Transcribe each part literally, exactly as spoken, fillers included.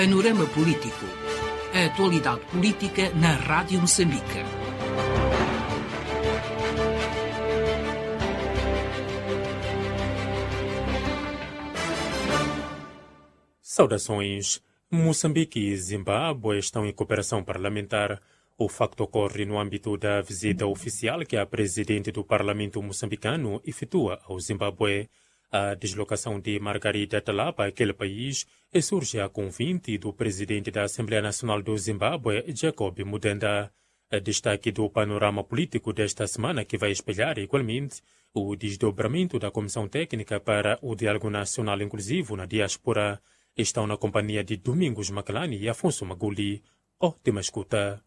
Panorama Político. A atualidade política na Rádio Moçambique. Saudações. Moçambique e Zimbábue estão em cooperação parlamentar. O facto ocorre no âmbito da visita oficial que a presidente do Parlamento moçambicano efetua ao Zimbábue. A deslocação de Margarida Talapa àquele país surge a convite do presidente da Assembleia Nacional do Zimbábue, Jacob Mudenda. A destaque do panorama político desta semana que vai espelhar igualmente o desdobramento da Comissão Técnica para o Diálogo Nacional Inclusivo na Diáspora. Estão na companhia de Domingos Maclani e Afonso Maguli. Ótima escuta.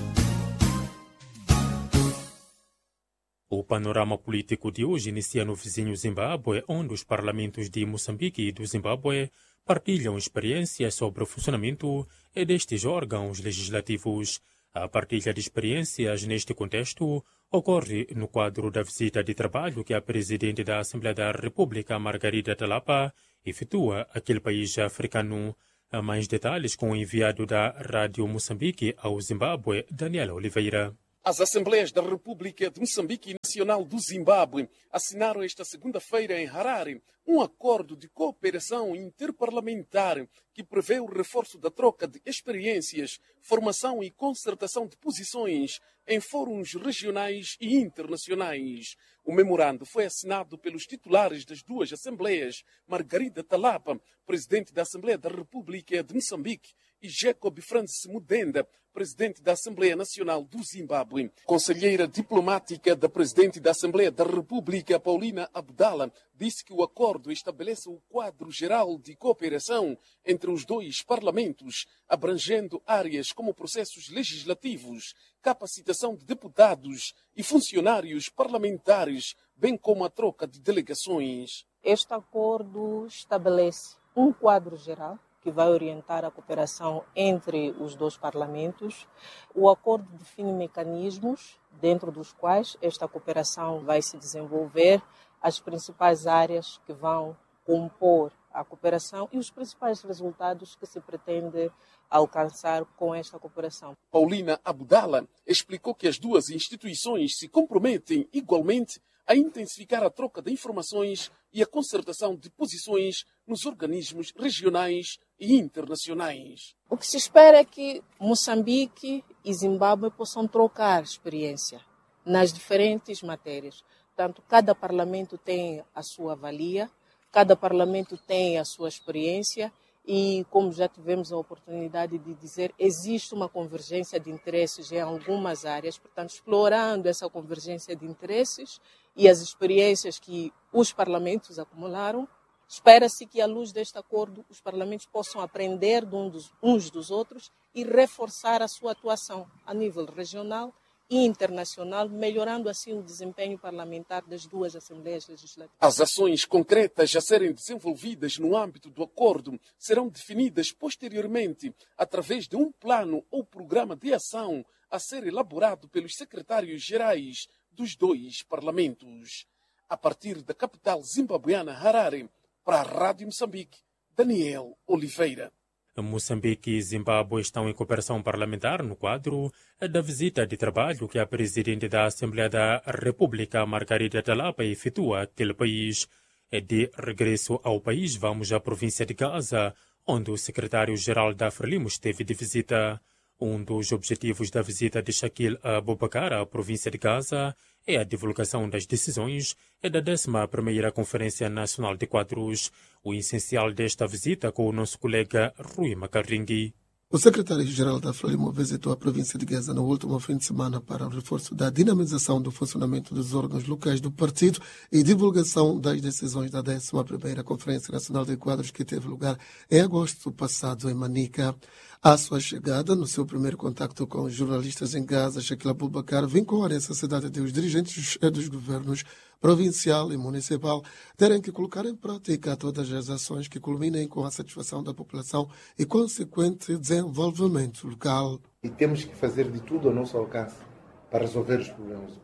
O panorama político de hoje inicia no vizinho Zimbábue, onde os parlamentos de Moçambique e do Zimbábue partilham experiências sobre o funcionamento destes órgãos legislativos. A partilha de experiências neste contexto ocorre no quadro da visita de trabalho que a presidente da Assembleia da República, Margarida Talapa, efetua àquele país africano. Há mais detalhes com o enviado da Rádio Moçambique ao Zimbábue, Daniela Oliveira. As Assembleias da República de Moçambique e Nacional do Zimbábue assinaram esta segunda-feira em Harare um acordo de cooperação interparlamentar que prevê o reforço da troca de experiências, formação e concertação de posições em fóruns regionais e internacionais. O memorando foi assinado pelos titulares das duas Assembleias, Margarida Talapa, presidente da Assembleia da República de Moçambique, e Jacob Francis Mudenda, presidente da Assembleia Nacional do Zimbábue. Conselheira diplomática da presidente da Assembleia da República, Paulina Abdala, disse que o acordo estabelece o quadro geral de cooperação entre os dois parlamentos, abrangendo áreas como processos legislativos, capacitação de deputados e funcionários parlamentares, bem como a troca de delegações. Este acordo estabelece um quadro geral que vai orientar a cooperação entre os dois parlamentos. O acordo define mecanismos dentro dos quais esta cooperação vai se desenvolver, as principais áreas que vão compor a cooperação e os principais resultados que se pretende alcançar com esta cooperação. Paulina Abdala explicou que as duas instituições se comprometem igualmente a intensificar a troca de informações e a concertação de posições nos organismos regionais e internacionais. O que se espera é que Moçambique e Zimbábue possam trocar experiência nas diferentes matérias. Portanto, cada parlamento tem a sua valia, cada parlamento tem a sua experiência e, como já tivemos a oportunidade de dizer, existe uma convergência de interesses em algumas áreas. Portanto, explorando essa convergência de interesses e as experiências que os parlamentos acumularam, espera-se que, à luz deste acordo, os parlamentos possam aprender de um dos, uns dos outros e reforçar a sua atuação a nível regional e internacional, melhorando assim o desempenho parlamentar das duas Assembleias Legislativas. As ações concretas a serem desenvolvidas no âmbito do acordo serão definidas posteriormente através de um plano ou programa de ação a ser elaborado pelos secretários-gerais dos dois parlamentos. A partir da capital zimbabueana, Harare, para a Rádio Moçambique, Daniel Oliveira. Moçambique e Zimbábue estão em cooperação parlamentar no quadro da visita de trabalho que a presidente da Assembleia da República, Margarida Talapa, efetua àquele país. De regresso ao país, vamos à província de Gaza, onde o secretário-geral da Frelimo esteve de visita. Um dos objetivos da visita de Shakil Abubakar à província de Gaza é a divulgação das decisões da décima primeira Conferência Nacional de Quadros. O essencial desta visita com o nosso colega Rui Macaringui. O secretário-geral da Frelimo visitou a província de Gaza no último fim de semana para o reforço da dinamização do funcionamento dos órgãos locais do partido e divulgação das decisões da décima primeira Conferência Nacional de Quadros que teve lugar em agosto passado em Manica. À sua chegada, no seu primeiro contacto com os jornalistas em Gaza, Shakil Abubakar vincou a necessidade de os dirigentes dos governos provincial e municipal terem que colocar em prática todas as ações que culminem com a satisfação da população e consequente desenvolvimento local. E temos que fazer de tudo ao nosso alcance para resolver os problemas do povo.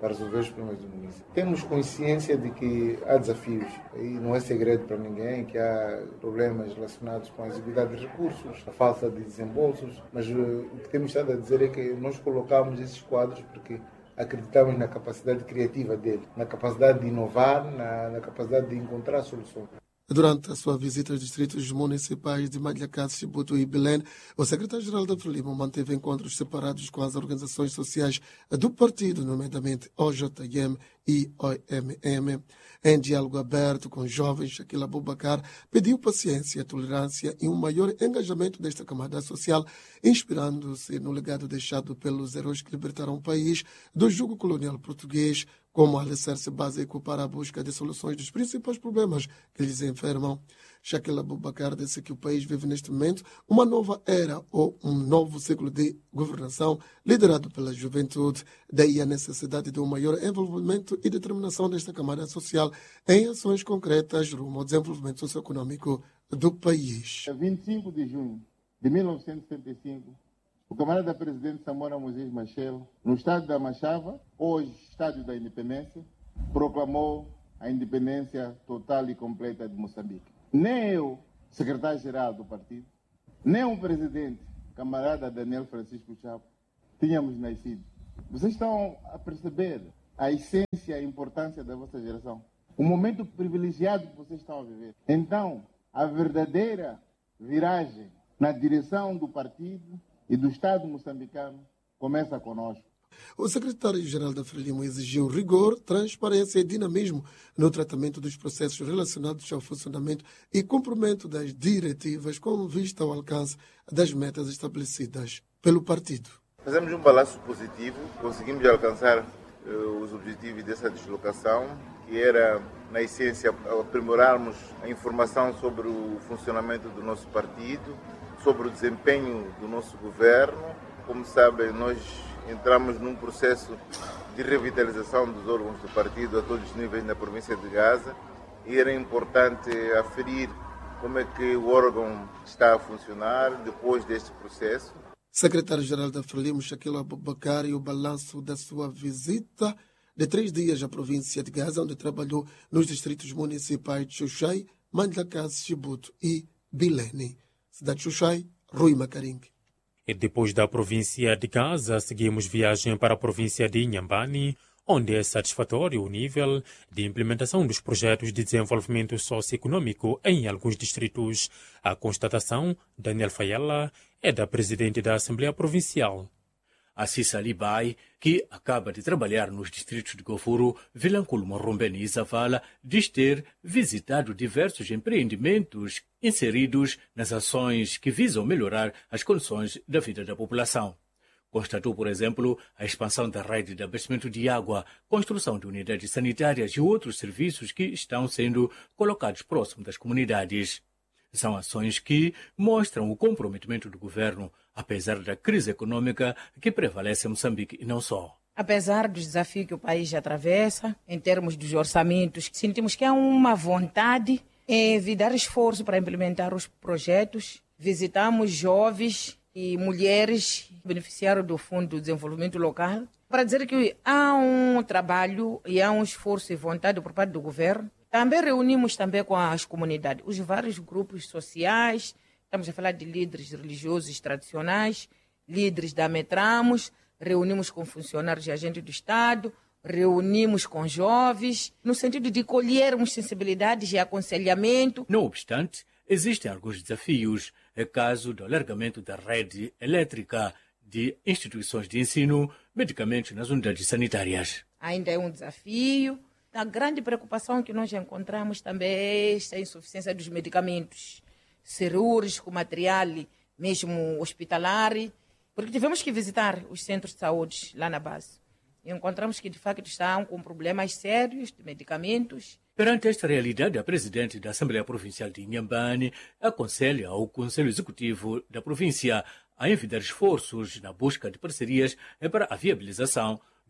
para resolver os problemas do município. Temos consciência de que há desafios, e não é segredo para ninguém que há problemas relacionados com a exiguidade de recursos, a falta de desembolsos, mas uh, o que temos estado a dizer é que nós colocamos esses quadros porque acreditamos na capacidade criativa dele, na capacidade de inovar, na, na capacidade de encontrar soluções. Durante a sua visita aos distritos municipais de Malhacate, Chibuto e Belém, o secretário-geral da Frelimo manteve encontros separados com as organizações sociais do partido, nomeadamente O J M e O M M. Em diálogo aberto com jovens, Shakila Abubakar pediu paciência, tolerância e um maior engajamento desta camada social, inspirando-se no legado deixado pelos heróis que libertaram o país do jugo colonial português, como alicerce básico para a busca de soluções dos principais problemas que lhes enfermam. Shakila Abubakar disse que o país vive neste momento uma nova era ou um novo ciclo de governação liderado pela juventude. Daí a necessidade de um maior envolvimento e determinação desta camada social em ações concretas rumo ao desenvolvimento socioeconômico do país. vinte e cinco de junho de mil novecentos e setenta e cinco, o camarada presidente Samora Moisés Machel, no estado da Machava, hoje estádio da Independência, proclamou a independência total e completa de Moçambique. Nem eu, secretário-geral do partido, nem o presidente, camarada Daniel Francisco Chapo, tínhamos nascido. Vocês estão a perceber a essência e a importância da vossa geração. O momento privilegiado que vocês estão a viver. Então, a verdadeira viragem na direção do partido e do Estado moçambicano começa conosco. O secretário-geral da Frelimo exigiu rigor, transparência e dinamismo no tratamento dos processos relacionados ao funcionamento e cumprimento das diretivas com vista ao alcance das metas estabelecidas pelo partido. Fazemos um balanço positivo, conseguimos alcançar uh, os objetivos dessa deslocação, que era, na essência, aprimorarmos a informação sobre o funcionamento do nosso partido, sobre o desempenho do nosso governo. Como sabem, nós entramos num processo de revitalização dos órgãos do partido a todos os níveis na província de Gaza e era importante aferir como é que o órgão está a funcionar depois deste processo. Secretário-geral da Frelimo, Shakila Abubakar, e o balanço da sua visita de três dias à província de Gaza, onde trabalhou nos distritos municipais de Xuxai, Malhacate, Chibuto e Bilene. Cidade de Xuxai, Rui Macaringue. E depois da província de Gaza, seguimos viagem para a província de Inhambane, onde é satisfatório o nível de implementação dos projetos de desenvolvimento socioeconômico em alguns distritos. A constatação, Daniel Fayala, é da presidente da Assembleia Provincial. A Cissa Libai, que acaba de trabalhar nos distritos de Gofuro, Vilanculo, Morrombeni e Zavala, diz ter visitado diversos empreendimentos inseridos nas ações que visam melhorar as condições da vida da população. Constatou, por exemplo, a expansão da rede de abastecimento de água, construção de unidades sanitárias e outros serviços que estão sendo colocados próximo das comunidades. São ações que mostram o comprometimento do governo, apesar da crise econômica que prevalece em Moçambique e não só. Apesar dos desafios que o país atravessa, em termos dos orçamentos, sentimos que há uma vontade de dar esforço para implementar os projetos. Visitamos jovens e mulheres que beneficiaram do Fundo de Desenvolvimento Local, para dizer que há um trabalho e há um esforço e vontade por parte do governo. Também reunimos também com as comunidades, os vários grupos sociais, estamos a falar de líderes religiosos tradicionais, líderes da Metramos, reunimos com funcionários e agentes do Estado, reunimos com jovens, no sentido de colhermos sensibilidades e aconselhamento. Não obstante, existem alguns desafios, é caso do alargamento da rede elétrica de instituições de ensino, medicamentos nas unidades sanitárias. Ainda é um desafio. A grande preocupação que nós encontramos também é esta insuficiência dos medicamentos cirúrgico, material, mesmo hospitalar, porque tivemos que visitar os centros de saúde lá na base. E encontramos que, de facto, estão com problemas sérios de medicamentos. Perante esta realidade, a presidente da Assembleia Provincial de Inhambane aconselha ao Conselho Executivo da província a envidar esforços na busca de parcerias para a viabilização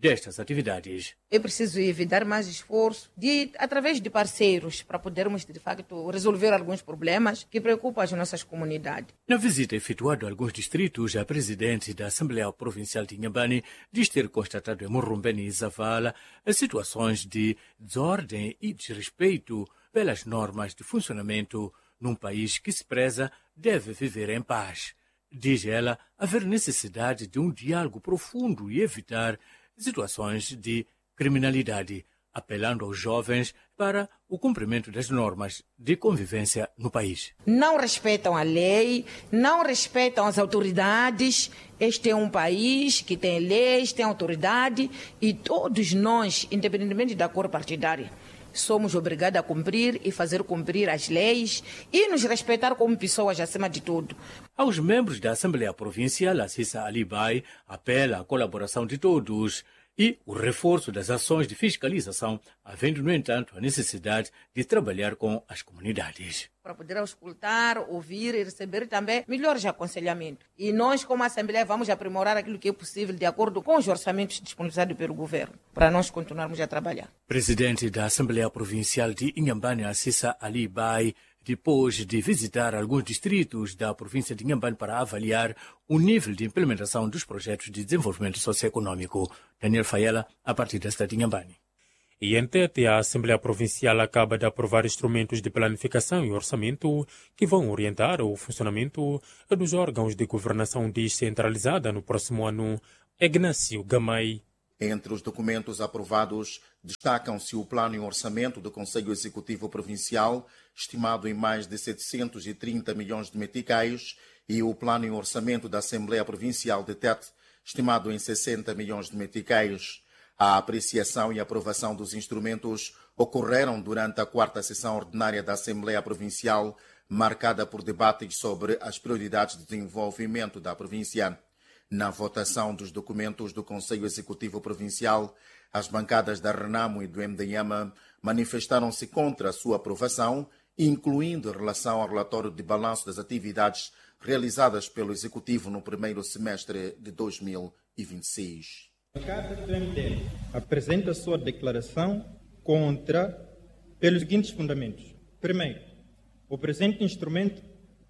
destas atividades. É preciso evitar mais esforço de, através de parceiros para podermos, de facto, resolver alguns problemas que preocupam as nossas comunidades. Na visita efetuada a alguns distritos, a presidente da Assembleia Provincial de Inhambane diz ter constatado em Murumbeni e Zavala situações de desordem e desrespeito pelas normas de funcionamento num país que se preza deve viver em paz. Diz ela haver necessidade de um diálogo profundo e evitar situações de criminalidade, apelando aos jovens para o cumprimento das normas de convivência no país. Não respeitam a lei, não respeitam as autoridades. Este é um país que tem leis, tem autoridade e todos nós, independentemente da cor partidária, somos obrigados a cumprir e fazer cumprir as leis e nos respeitar como pessoas acima de tudo. Aos membros da Assembleia Provincial, a Cissa Alibai apela à colaboração de todos e o reforço das ações de fiscalização, havendo, no entanto, a necessidade de trabalhar com as comunidades. Para poder auscultar, ouvir e receber também melhores aconselhamentos. E nós, como Assembleia, vamos aprimorar aquilo que é possível de acordo com os orçamentos disponibilizados pelo governo, para nós continuarmos a trabalhar. Presidente da Assembleia Provincial de Inhambane, a Cissa Alibai, depois de visitar alguns distritos da província de Inhambane para avaliar o nível de implementação dos projetos de desenvolvimento socioeconômico. Daniel Fayela, a partir da cidade de Inhambane. E em Tete, a Assembleia Provincial acaba de aprovar instrumentos de planificação e orçamento que vão orientar o funcionamento dos órgãos de governação descentralizada no próximo ano. Ignácio Gamay. Entre os documentos aprovados, destacam-se o Plano e Orçamento do Conselho Executivo Provincial, estimado em mais de setecentos e trinta milhões de meticais, e o Plano e Orçamento da Assembleia Provincial de Tete, estimado em sessenta milhões de meticais. A apreciação e aprovação dos instrumentos ocorreram durante a quarta sessão ordinária da Assembleia Provincial, marcada por debates sobre as prioridades de desenvolvimento da província. Na votação dos documentos do Conselho Executivo Provincial, as bancadas da Renamo e do M D M manifestaram-se contra a sua aprovação, incluindo em relação ao relatório de balanço das atividades realizadas pelo Executivo no primeiro semestre de dois mil e vinte e seis. A bancada do M D M apresenta sua declaração contra pelos seguintes fundamentos. Primeiro, o presente instrumento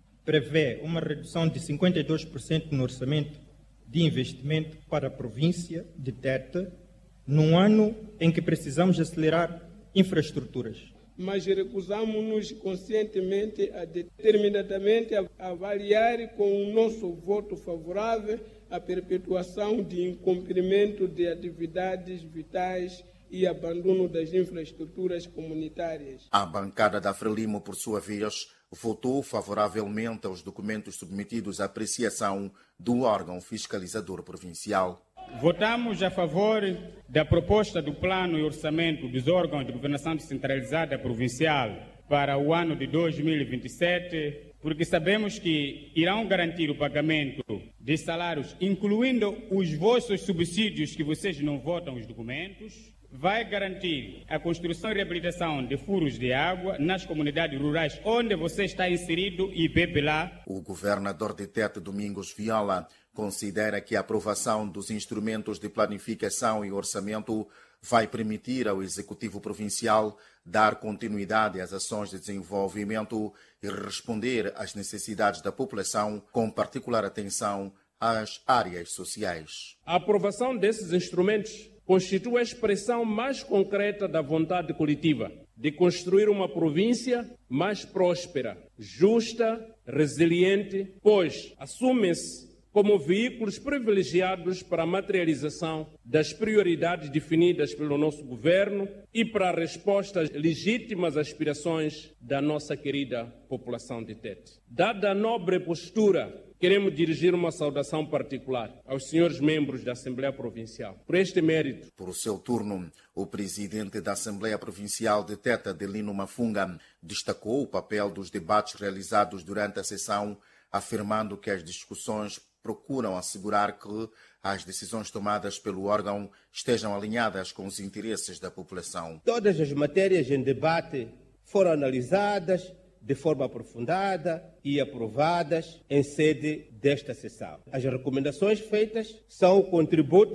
prevê uma redução de cinquenta e dois por cento no orçamento de investimento para a província de Tete, num ano em que precisamos acelerar infraestruturas. Mas recusamos-nos conscientemente a determinadamente a avaliar com o nosso voto favorável a perpetuação de incumprimento de atividades vitais e abandono das infraestruturas comunitárias. A bancada da Frelimo, por sua vez, votou favoravelmente aos documentos submetidos à apreciação do órgão fiscalizador provincial. Votamos a favor da proposta do Plano e Orçamento dos órgãos de governação descentralizada provincial para o ano de dois mil e vinte e sete, porque sabemos que irão garantir o pagamento de salários, incluindo os vossos subsídios que vocês não votam os documentos. Vai garantir a construção e reabilitação de furos de água nas comunidades rurais onde você está inserido e bebe lá. O governador de Tete, Domingos Viola, considera que a aprovação dos instrumentos de planificação e orçamento vai permitir ao Executivo Provincial dar continuidade às ações de desenvolvimento e responder às necessidades da população, com particular atenção às áreas sociais. A aprovação desses instrumentos constitui a expressão mais concreta da vontade coletiva de construir uma província mais próspera, justa, resiliente, pois assumem-se como veículos privilegiados para a materialização das prioridades definidas pelo nosso governo e para a resposta às legítimas aspirações da nossa querida população de Tete. Dada a nobre postura, queremos dirigir uma saudação particular aos senhores membros da Assembleia Provincial por este mérito. Por seu turno, o presidente da Assembleia Provincial de Tete, Adelino Mafunga, destacou o papel dos debates realizados durante a sessão, afirmando que as discussões procuram assegurar que as decisões tomadas pelo órgão estejam alinhadas com os interesses da população. Todas as matérias em debate foram analisadas de forma aprofundada e aprovadas em sede desta sessão. As recomendações feitas são o contributo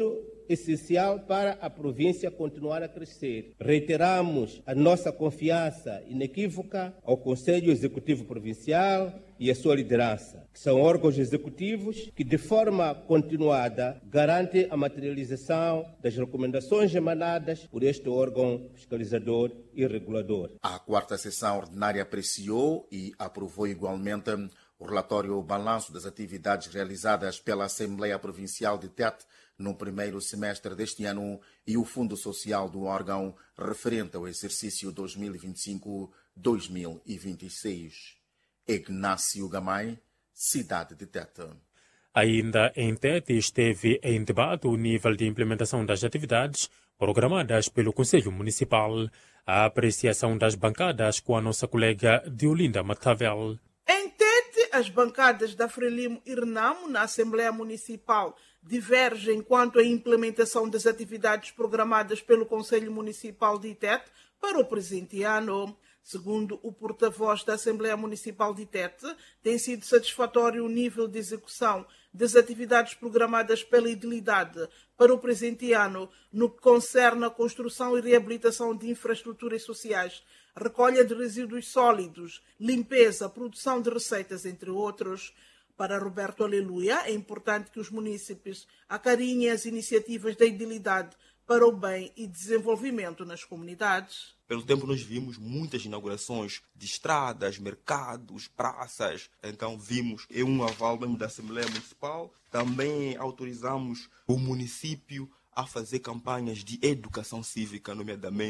essencial para a província continuar a crescer. Reiteramos a nossa confiança inequívoca ao Conselho Executivo Provincial e a sua liderança, que são órgãos executivos que, de forma continuada, garantem a materialização das recomendações emanadas por este órgão fiscalizador e regulador. A quarta sessão ordinária apreciou e aprovou igualmente o relatório Balanço das atividades realizadas pela Assembleia Provincial de Tete no primeiro semestre deste ano e o Fundo Social do órgão referente ao exercício dois mil e vinte e cinco a dois mil e vinte e seis. Ignácio Gamay, cidade de Tete. Ainda em Tete esteve em debate o nível de implementação das atividades programadas pelo Conselho Municipal. A apreciação das bancadas com a nossa colega Diolinda Matavel. Em Tete, as bancadas da Frelimo e Renamo na Assembleia Municipal divergem quanto à implementação das atividades programadas pelo Conselho Municipal de Tete para o presente ano. Segundo o porta-voz da Assembleia Municipal de Tete, tem sido satisfatório o nível de execução das atividades programadas pela Idilidade para o presente ano no que concerne a construção e reabilitação de infraestruturas sociais, recolha de resíduos sólidos, limpeza, produção de receitas, entre outros. Para Roberto Aleluia, é importante que os munícipes acarinhem as iniciativas da Idilidade para o bem e desenvolvimento nas comunidades. Pelo tempo nós vimos muitas inaugurações de estradas, mercados, praças. Então vimos é um aval mesmo da Assembleia Municipal. Também autorizamos o município a fazer campanhas de educação cívica, nomeadamente